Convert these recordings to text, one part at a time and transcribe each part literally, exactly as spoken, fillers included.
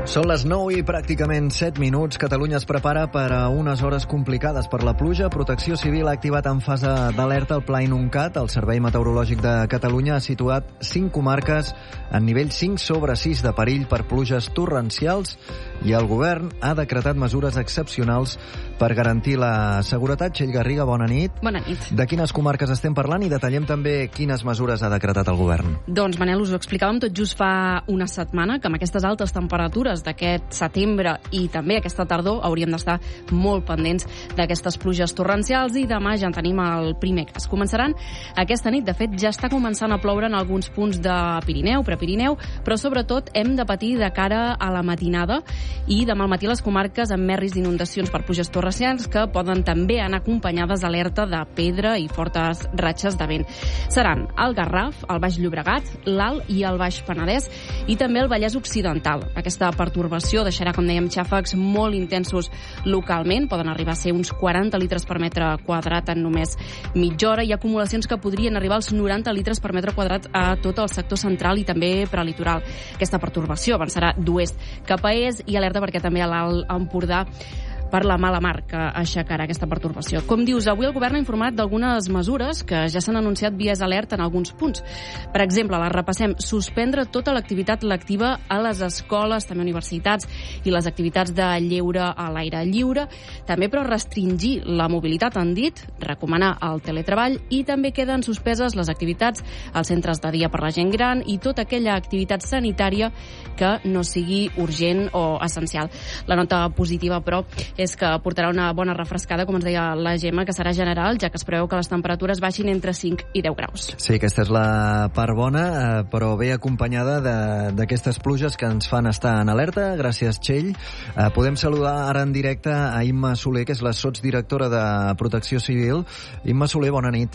Són les nou i pràcticament set minuts. Catalunya es prepara per a unes hores complicades per la pluja. Protecció Civil ha activat en fase d'alerta el Pla Inuncat. El Servei Meteorològic de Catalunya ha situat cinc comarques en nivell cinc sobre sis de perill per pluges torrencials i el govern ha decretat mesures excepcionals per garantir la seguretat. Txell Garriga, bona nit. Bona nit. De quines comarques estem parlant i detallem també quines mesures ha decretat el govern? Doncs, Manel, us ho explicàvem tot just fa una setmana, que amb aquestes altes temperatures d'aquest setembre i també aquesta tardor hauríem d'estar molt pendents d'aquestes pluges torrencials i demà ja en tenim el primer cas. Començaran aquesta nit. De fet, ja està començant a ploure en alguns punts de Pirineu, Prepirineu, però sobretot hem de patir de cara a la matinada i demà al matí les comarques amb més risc d'inundacions per pluges torrencials que poden també anar acompanyades d'alerta de pedra i fortes ratxes de vent. Seran el Garraf, el Baix Llobregat, l'Alt i el Baix Penedès i també el Vallès Occidental. Aquesta pertorbació deixarà, com dèiem, xàfecs molt intensos localment, poden arribar a ser uns quaranta litres per metre quadrat en només mitja hora i acumulacions que podrien arribar als noranta litres per metre quadrat a tot el sector central i també prelitoral. Aquesta pertorbació avançarà d'oest cap a est i alerta perquè també a l'Alt Empordà per la mala mar que aixecarà aquesta pertorbació. Com dius, avui el govern ha informat d'algunes mesures que ja s'han anunciat vies alerta en alguns punts. Per exemple, les repassem, suspendre tota l'activitat lectiva a les escoles, també universitats, i les activitats de lleure a l'aire lliure. També, però, restringir la mobilitat, han dit, recomanar el teletreball i també queden suspeses les activitats als centres de dia per la gent gran i tota aquella activitat sanitària que no sigui urgent o essencial. La nota positiva, però, és que portarà una bona refrescada, com ens deia la Gemma, que serà general, ja que es preveu que les temperatures baixin entre cinc i deu graus. Sí, aquesta és la part bona, però ve acompanyada d'aquestes pluges que ens fan estar en alerta. Gràcies, Txell. Podem saludar ara en directe a Imma Soler, que és la sotsdirectora de Protecció Civil. Imma Soler, bona nit.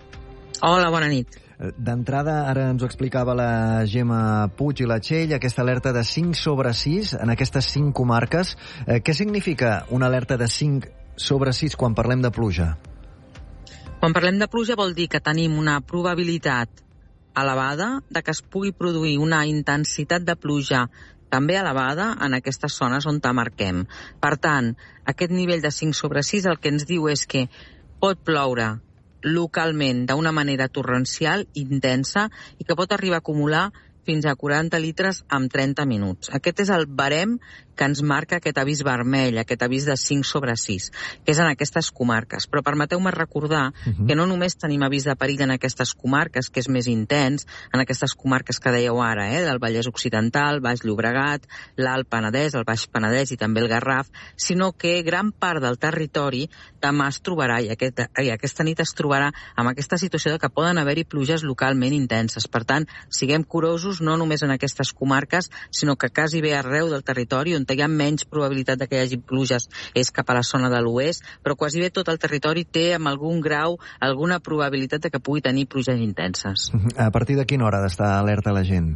Hola, bona nit. D'entrada, ara ens ho explicava la Gemma Puig i la Txell, aquesta alerta de cinc sobre sis en aquestes cinc comarques. Eh, què significa una alerta de cinc sobre sis quan parlem de pluja? Quan parlem de pluja vol dir que tenim una probabilitat elevada de que es pugui produir una intensitat de pluja també elevada en aquestes zones on marquem. Per tant, aquest nivell de cinc sobre sis el que ens diu és que pot ploure localment d'una manera torrencial, intensa, i que pot arribar a acumular fins a quaranta litres en trenta minuts. Aquest és el barem que ens marca aquest avís vermell, aquest avís de cinc sobre sis, que és en aquestes comarques. Però permeteu-me recordar uh-huh. que no només tenim avís de perill en aquestes comarques, que és més intens, en aquestes comarques que dèieu ara, eh, del Vallès Occidental, Baix Llobregat, l'Alt Penedès, el Baix Penedès i també el Garraf, sinó que gran part del territori demà es trobarà, i, aquest, i aquesta nit es trobarà amb aquesta situació de que poden haver-hi pluges localment intenses. Per tant, siguem curosos no només en aquestes comarques, sinó que quasi bé arreu del territori on hi ha menys probabilitat de que hi hagi pluges és cap a la zona de l'oest, però quasi bé tot el territori té amb algun grau alguna probabilitat de que pugui tenir pluges intenses. A partir de quina hora ha d'estar alerta la gent?